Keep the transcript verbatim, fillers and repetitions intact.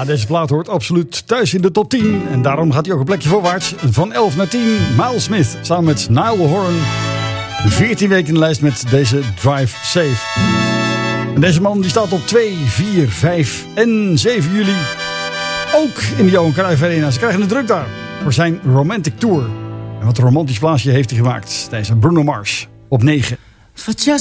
Ja, deze plaat hoort absoluut thuis in de top tien. En daarom gaat hij ook een plekje voorwaarts. Van elf naar tien. Miles Smith samen met Niall Horan. veertien weken in de lijst met deze Drive Safe. En deze man die staat op twee, vier, vijf en zeven juli. Ook in de Johan Cruijff Arena. Ze krijgen het druk daar voor zijn Romantic Tour. En wat een romantisch plaatsje heeft hij gemaakt. Deze Bruno Mars op negen. For just